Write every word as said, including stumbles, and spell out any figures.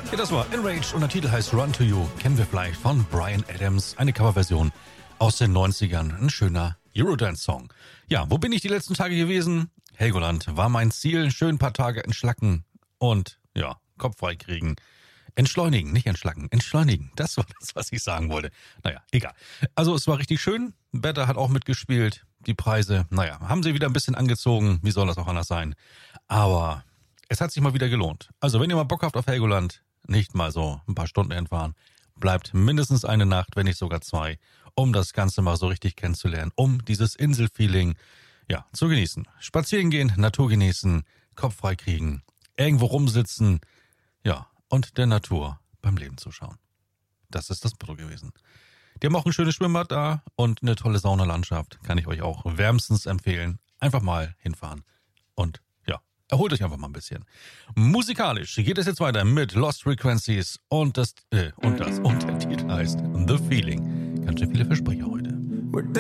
Ja, das war Enraged und der Titel heißt Run to You. Kennen wir vielleicht von Bryan Adams. Eine Coverversion aus den neunzigern. Ein schöner Eurodance-Song. Ja, wo bin ich die letzten Tage gewesen? Helgoland war mein Ziel. Schön ein paar Tage entschlacken und ja, Kopf frei kriegen. Entschleunigen, nicht entschlacken, entschleunigen. Das war das, was ich sagen wollte. Naja, egal. Also es war richtig schön. Wetter hat auch mitgespielt. Die Preise, naja, haben sie wieder ein bisschen angezogen. Wie soll das auch anders sein? Aber es hat sich mal wieder gelohnt. Also wenn ihr mal Bock habt auf Helgoland, nicht mal so ein paar Stunden entfahren. Bleibt mindestens eine Nacht, wenn nicht sogar zwei, um das Ganze mal so richtig kennenzulernen, um dieses Inselfeeling, ja, zu genießen. Spazieren gehen, Natur genießen, Kopf frei kriegen, irgendwo rumsitzen, ja, und der Natur beim Leben zuschauen. Das ist das Motto gewesen. Die haben auch ein schönes Schwimmbad da und eine tolle Saunalandschaft. Kann ich euch auch wärmstens empfehlen. Einfach mal hinfahren und ja, erholt euch einfach mal ein bisschen. Musikalisch geht es jetzt weiter mit Lost Frequencies und das, äh, und das, und der Titel heißt The Feeling. Ganz schön viele Versprecher heute.